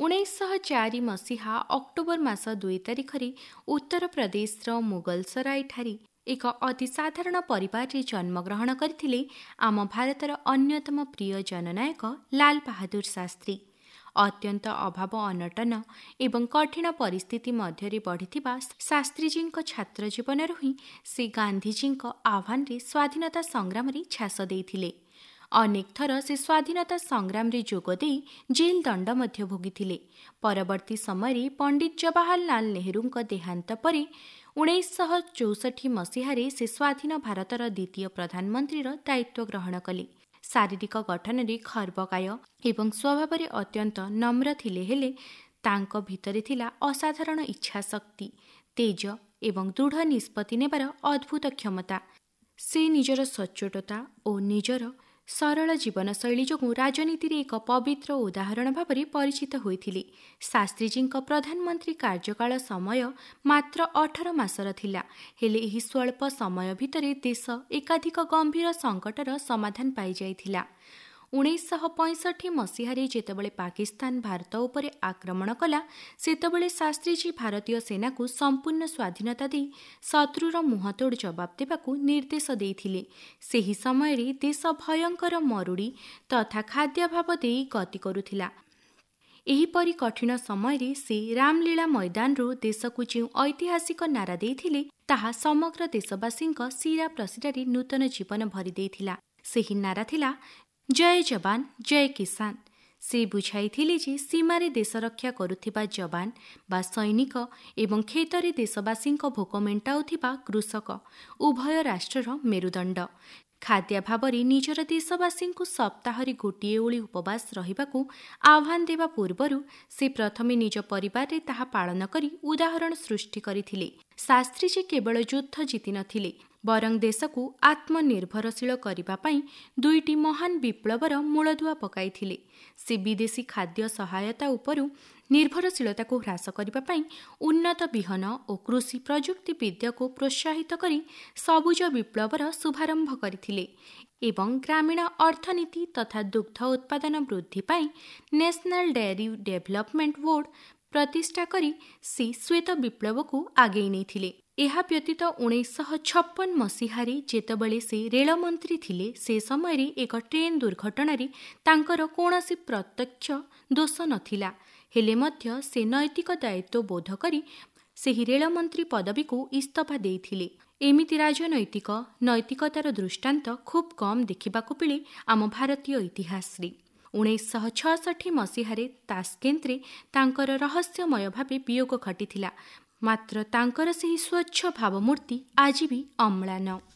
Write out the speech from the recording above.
1904 ମସିହା ଅକ୍ଟୋବର ମାସ 2 ତାରିଖରେ ଉତ୍ତର ପ୍ରଦେଶର ମୁଗଲସରାଇଠାରେ ଏକ ଅତି ସାଧାରଣ ପରିବାରରେ ଜନ୍ମଗ୍ରହଣ କରିଥିଲେ ଆମ ଭାରତର ଅନ୍ୟତମ ପ୍ରିୟ ଜନନାୟକ ଲାଲ ବାହାଦୁର ଶାସ୍ତ୍ରୀ। ଅତ୍ୟନ୍ତ ଅଭାବ ଅନଟନ ଏବଂ କଠିନ ପରିସ୍ଥିତି ମଧ୍ୟରେ ବଢ଼ିଥିବା ଶାସ୍ତ୍ରୀଜୀଙ୍କ ଛାତ୍ର ଜୀବନରୁ ହିଁ ସେ ଗାନ୍ଧିଜୀଙ୍କ ଆହ୍ୱାନରେ ସ୍ୱାଧୀନତା ସଂଗ୍ରାମରେ ଝାସ ଦେଇଥିଲେ। ଅନେକ ଥର ସେ ସ୍ୱାଧୀନତା ସଂଗ୍ରାମରେ ଯୋଗ ଦେଇ ଜେଲ୍ ଦଣ୍ଡ ମଧ୍ୟ ଭୋଗିଥିଲେ। ପରବର୍ତ୍ତୀ ସମୟରେ ପଣ୍ଡିତ ଜବାହରଲାଲ ନେହେରୁଙ୍କ ଦେହାନ୍ତ ପରେ 1964 ମସିହାରେ ସେ ସ୍ୱାଧୀନ ଭାରତର ଦ୍ୱିତୀୟ ପ୍ରଧାନମନ୍ତ୍ରୀର ଦାୟିତ୍ୱ ଗ୍ରହଣ କଲେ। ଶାରୀରିକ ଗଠନରେ ଖର୍ବକାୟ ଏବଂ ସ୍ୱଭାବରେ ଅତ୍ୟନ୍ତ ନମ୍ର ଥିଲେ, ହେଲେ ତାଙ୍କ ଭିତରେ ଥିଲା ଅସାଧାରଣ ଇଚ୍ଛାଶକ୍ତି, ତେଜ ଏବଂ ଦୃଢ଼ ନିଷ୍ପତ୍ତି ନେବାର ଅଦ୍ଭୁତ କ୍ଷମତା। ସେ ନିଜର ସଚ୍ଚୋଟତା ଓ ନିଜର ସରଳ ଜୀବନଶୈଳୀ ଯୋଗୁଁ ରାଜନୀତିରେ ଏକ ପବିତ୍ର ଉଦାହରଣ ଭାବରେ ପରିଚିତ ହୋଇଥିଲେ। ଶାସ୍ତ୍ରୀଜୀଙ୍କ ପ୍ରଧାନମନ୍ତ୍ରୀ କାର୍ଯ୍ୟକାଳ ସମୟ ମାତ୍ର 18 ମାସର ଥିଲା, ହେଲେ ଏହି ସ୍ୱଳ୍ପ ସମୟ ଭିତରେ ଦେଶ ଏକାଧିକ ଗମ୍ଭୀର ସଙ୍କଟର ସମାଧାନ ପାଇଯାଇଥିଲା। 1965 ମସିହାରେ ଯେତେବେଳେ ପାକିସ୍ତାନ ଭାରତ ଉପରେ ଆକ୍ରମଣ କଲା, ସେତେବେଳେ ଶାସ୍ତ୍ରୀଜୀ ଭାରତୀୟ ସେନାକୁ ସମ୍ପୂର୍ଣ୍ଣ ସ୍ୱାଧୀନତା ଦେଇ ଶତ୍ରୁର ମୁହଁତୋଡ଼ ଜବାବ ଦେବାକୁ ନିର୍ଦ୍ଦେଶ ଦେଇଥିଲେ। ସେହି ସମୟରେ ଦେଶ ଭୟଙ୍କର ମରୁଡ଼ି ତଥା ଖାଦ୍ୟାଭାବ ଦେଇ ଗତି କରୁଥିଲା। ଏହିପରି କଠିନ ସମୟରେ ସେ ରାମଲୀଳା ମଇଦାନରୁ ଦେଶକୁ ଯେଉଁ ଐତିହାସିକ ନାରା ଦେଇଥିଲେ, ତାହା ସମଗ୍ର ଦେଶବାସୀଙ୍କ ଶିରା ପ୍ରଶିରାରେ ନୂତନ ଜୀବନ ଭରି ଦେଇଥିଲା। ସେହି ନାରା ଥିଲା ଜୟ ଯବାନ ଜୟ କିଷାନ। ସେ ବୁଝାଇଥିଲେ ଯେ ସୀମାରେ ଦେଶ ରକ୍ଷା କରୁଥିବା ଯବାନ ବା ସୈନିକ ଏବଂ କ୍ଷେତରେ ଦେଶବାସୀଙ୍କ ଭୋକ ମେଣ୍ଟାଉଥିବା କୃଷକ ଉଭୟ ରାଷ୍ଟ୍ରର ମେରୁଦଣ୍ଡ। ଖାଦ୍ୟାଭାବରେ ନିଜର ଦେଶବାସୀଙ୍କୁ ସପ୍ତାହରେ ଗୋଟିଏ ଓଳି ଉପବାସ ରହିବାକୁ ଆହ୍ୱାନ ଦେବା ପୂର୍ବରୁ ସେ ପ୍ରଥମେ ନିଜ ପରିବାରରେ ତାହା ପାଳନ କରି ଉଦାହରଣ ସୃଷ୍ଟି କରିଥିଲେ। ଶାସ୍ତ୍ରୀଜୀ କେବଳ ଯୁଦ୍ଧ ଜିତିନଥିଲେ, ବରଂ ଦେଶକୁ ଆତ୍ମନିର୍ଭରଶୀଳ କରିବା ପାଇଁ 2ଟି ମହାନ ବିପ୍ଳବର ମୂଳଦୁଆ ପକାଇଥିଲେ। ସେ ବିଦେଶୀ ଖାଦ୍ୟ ସହାୟତା ଉପରୁ ନିର୍ଭରଶୀଳତାକୁ ହ୍ରାସ କରିବା ପାଇଁ ଉନ୍ନତ ବିହନ ଓ କୃଷି ପ୍ରଯୁକ୍ତି ବିଦ୍ୟାକୁ ପ୍ରୋତ୍ସାହିତ କରି ସବୁଜ ବିପ୍ଳବର ଶୁଭାରମ୍ଭ କରିଥିଲେ ଏବଂ ଗ୍ରାମୀଣ ଅର୍ଥନୀତି ତଥା ଦୁଗ୍ଧ ଉତ୍ପାଦନ ବୃଦ୍ଧି ପାଇଁ ନ୍ୟାସନାଲ ଡେୟାରୀ ଡେଭଲପମେଣ୍ଟ ବୋର୍ଡ ପ୍ରତିଷ୍ଠା କରି ସେ ଶ୍ୱେତ ବିପ୍ଳବକୁ ଆଗେଇ ନେଇଥିଲେ। ଏହା ବ୍ୟତୀତ 1956 ମସିହାରେ ଯେତେବେଳେ ସେ ରେଳମନ୍ତ୍ରୀ ଥିଲେ, ସେ ସମୟରେ ଏକ ଟ୍ରେନ୍ ଦୁର୍ଘଟଣାରେ ତାଙ୍କର କୌଣସି ପ୍ରତ୍ୟକ୍ଷ ଦୋଷ ନଥିଲା, ହେଲେ ମଧ୍ୟ ସେ ନୈତିକ ଦାୟିତ୍ୱ ବୋଧ କରି ସେହି ରେଳମନ୍ତ୍ରୀ ପଦବୀକୁ ଇସ୍ତଫା ଦେଇଥିଲେ। ଏମିତି ରାଜନୈତିକ ନୈତିକତାର ଦୃଷ୍ଟାନ୍ତ ଖୁବ୍ କମ୍ ଦେଖିବାକୁ ମିଳେ ଆମ ଭାରତୀୟ ଇତିହାସରେ। 1966 ମସିହାରେ ତାସ୍କେନ୍ତରେ ତାଙ୍କର ରହସ୍ୟମୟ ଭାବେ ବିୟୋଗ ଘଟିଥିଲା, ମାତ୍ର ତାଙ୍କର ସେହି ସ୍ୱଚ୍ଛ ଭାବମୂର୍ତ୍ତି ଆଜି ବି ଅମ୍ଳାନ।